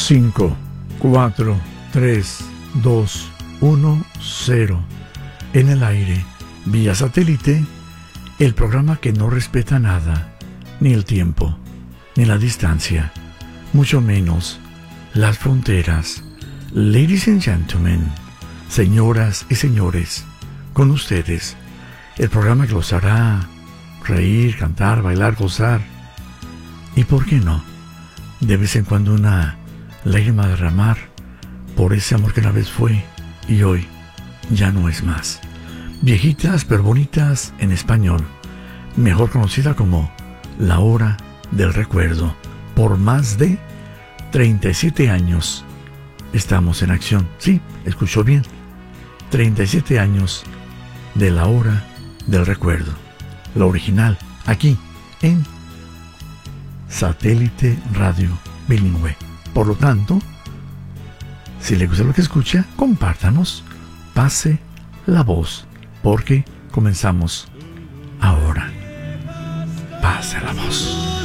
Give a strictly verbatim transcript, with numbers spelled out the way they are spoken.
cinco, cuatro, tres, dos, uno, cero. En el aire, vía satélite, el programa que no respeta nada, ni el tiempo, ni la distancia, mucho menos las fronteras. Ladies and gentlemen, señoras y señores, con ustedes, el programa que los hará reír, cantar, bailar, gozar, y por qué no, de vez en cuando una lágrima derramar por ese amor que una vez fue y hoy ya no es más. Viejitas pero bonitas en español, mejor conocida como La Hora del Recuerdo. Por más de treinta y siete años estamos en acción. Sí, escuchó bien. treinta y siete años de La Hora del Recuerdo. La original, aquí en Satélite Radio Bilingüe. Por lo tanto, si le gusta lo que escucha, compártanos, pase la voz, porque comenzamos ahora. Pase la voz.